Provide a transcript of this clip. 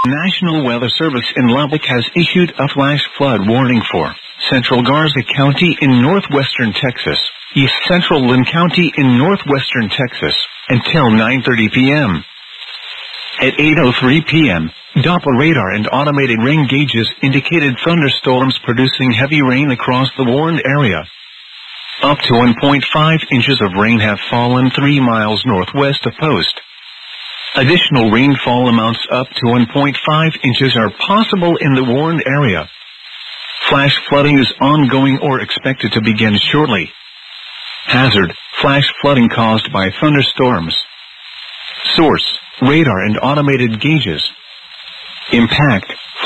National Weather Service in Lubbock has issued a flash flood warning for Central Garza County in northwestern Texas, East Central Lynn County in northwestern Texas, until 9:30 p.m. At 8:03 p.m., Doppler radar and automated rain gauges indicated thunderstorms producing heavy rain across the warned area. Up to 1.5 inches of rain have fallen 3 miles northwest of Post. Additional rainfall amounts up to 1.5 inches are possible in the warned area. Flash flooding is ongoing or expected to begin shortly. Hazard: flash flooding caused by thunderstorms. Source: radar and automated gauges. Impact: